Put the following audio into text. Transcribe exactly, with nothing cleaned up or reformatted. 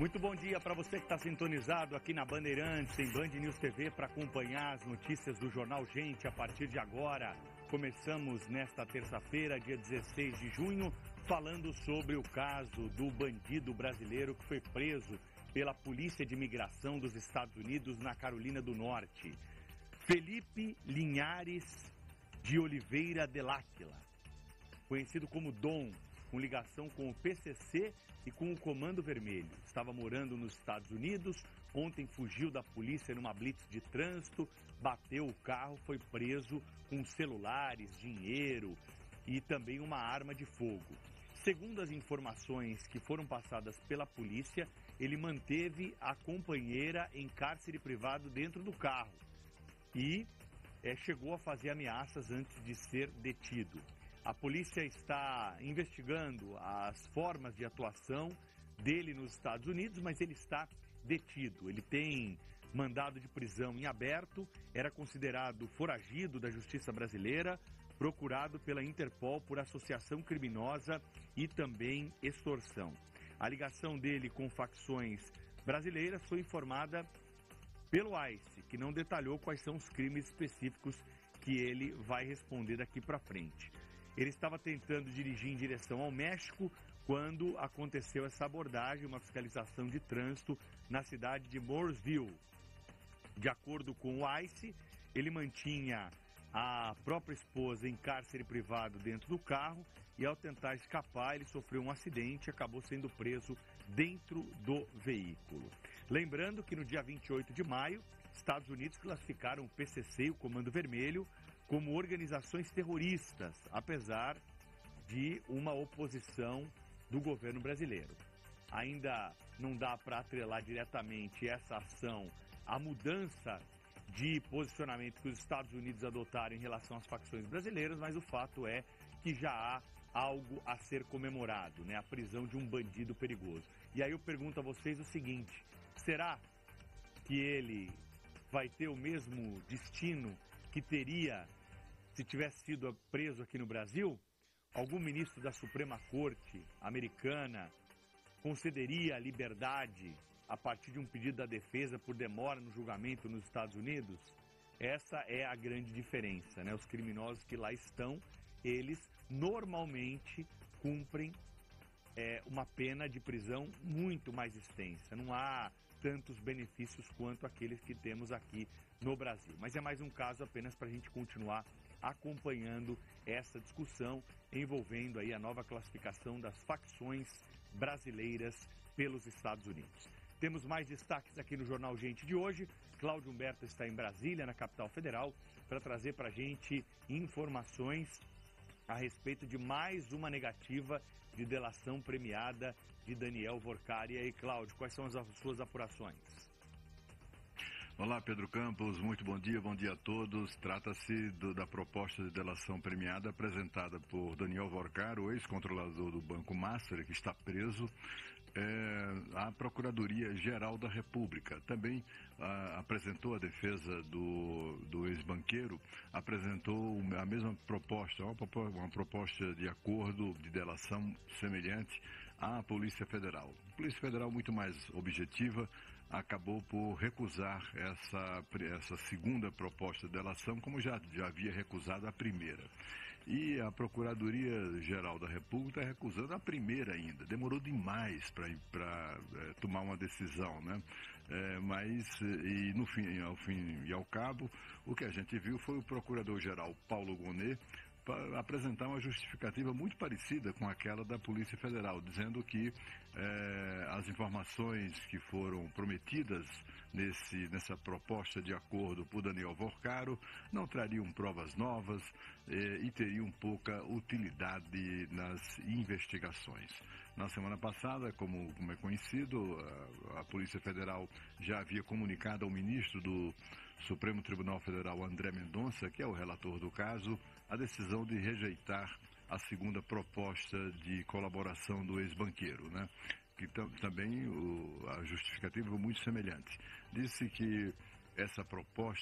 Muito bom dia para você que está sintonizado aqui na Bandeirantes, em Band News T V, para acompanhar as notícias do Jornal Gente a partir de agora. Começamos nesta terça-feira, dia dezesseis de junho, falando sobre o caso do bandido brasileiro que foi preso pela Polícia de Imigração dos Estados Unidos na Carolina do Norte. Felipe Linhares de Oliveira de L'Áquila, conhecido como Dom, com ligação com o P C C e com o Comando Vermelho. Estava morando nos Estados Unidos, ontem fugiu da polícia numa blitz de trânsito, bateu o carro, foi preso com celulares, dinheiro e também uma arma de fogo. Segundo as informações que foram passadas pela polícia, ele manteve a companheira em cárcere privado dentro do carro e é, chegou a fazer ameaças antes de ser detido. A polícia está investigando as formas de atuação dele nos Estados Unidos, mas ele está detido. Ele tem mandado de prisão em aberto, era considerado foragido da justiça brasileira, procurado pela Interpol por associação criminosa e também extorsão. A ligação dele com facções brasileiras foi informada pelo ICE, que não detalhou quais são os crimes específicos que ele vai responder daqui para frente. Ele estava tentando dirigir em direção ao México quando aconteceu essa abordagem, uma fiscalização de trânsito na cidade de Mooresville. De acordo com o ICE, ele mantinha a própria esposa em cárcere privado dentro do carro e ao tentar escapar ele sofreu um acidente e acabou sendo preso dentro do veículo. Lembrando que no dia vinte e oito de maio, Estados Unidos classificaram o P C C e o Comando Vermelho como organizações terroristas, apesar de uma oposição do governo brasileiro. Ainda não dá para atrelar diretamente essa ação à mudança de posicionamento que os Estados Unidos adotaram em relação às facções brasileiras, mas o fato é que já há algo a ser comemorado, né? A prisão de um bandido perigoso. E aí eu pergunto a vocês o seguinte: será que ele vai ter o mesmo destino que teria se tivesse sido preso aqui no Brasil? Algum ministro da Suprema Corte americana concederia a liberdade a partir de um pedido da defesa por demora no julgamento nos Estados Unidos? Essa é a grande diferença, né? Os criminosos que lá estão, eles normalmente cumprem é, uma pena de prisão muito mais extensa. Não há tantos benefícios quanto aqueles que temos aqui no Brasil. Mas é mais um caso apenas para a gente continuar acompanhando essa discussão envolvendo aí a nova classificação das facções brasileiras pelos Estados Unidos. Temos mais destaques aqui no Jornal Gente de hoje. Cláudio Humberto está em Brasília, na capital federal, para trazer para a gente informações a respeito de mais uma negativa de delação premiada de Daniel Vorcari. E aí, Cláudio, quais são as suas apurações? Olá, Pedro Campos, muito bom dia, bom dia a todos. Trata-se do, da proposta de delação premiada apresentada por Daniel Vorcari, o ex-controlador do Banco Master, que está preso, é, à Procuradoria-Geral da República. Também a, apresentou a defesa do, do ex-banqueiro, apresentou a mesma proposta, uma, uma proposta de acordo de delação semelhante à Polícia Federal. A Polícia Federal, muito mais objetiva, acabou por recusar essa, essa segunda proposta de delação, como já, já havia recusado a primeira. E a Procuradoria-Geral da República está recusando a primeira ainda. Demorou demais para é, tomar uma decisão, né? É, mas, e no fim, ao fim e ao cabo, o que a gente viu foi o Procurador-Geral Paulo Gonet para apresentar uma justificativa muito parecida com aquela da Polícia Federal, dizendo que eh, as informações que foram prometidas nesse, nessa proposta de acordo por Daniel Vorcari não trariam provas novas eh, e teriam pouca utilidade nas investigações. Na semana passada, como, como é conhecido, a, a Polícia Federal já havia comunicado ao ministro do Supremo Tribunal Federal, André Mendonça, que é o relator do caso, a decisão de rejeitar a segunda proposta de colaboração do ex-banqueiro, né? Que também o, a justificativa foi muito semelhante. Disse que essa proposta